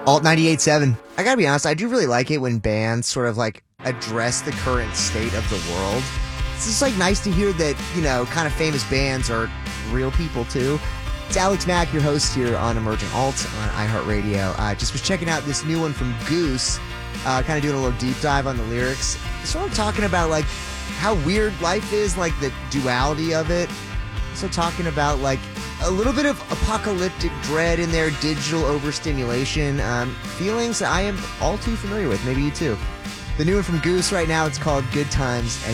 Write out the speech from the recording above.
Alt 98.7. I gotta be honest, I do really like it when bands sort of like address the current state of the world. It's just like nice to hear that, kind of famous bands are real people too. It's Alex Mack, your host here on Emerging Alt on iHeartRadio. I just was checking out this new one from Goose, kind of doing a little deep dive on the lyrics. Sort of talking about like how weird life is, like the duality of it. Also talking about like a little bit of apocalyptic dread in there, digital overstimulation, feelings that I am all too familiar with. Maybe you too. The new one from Goose right now, it's called Good Times, and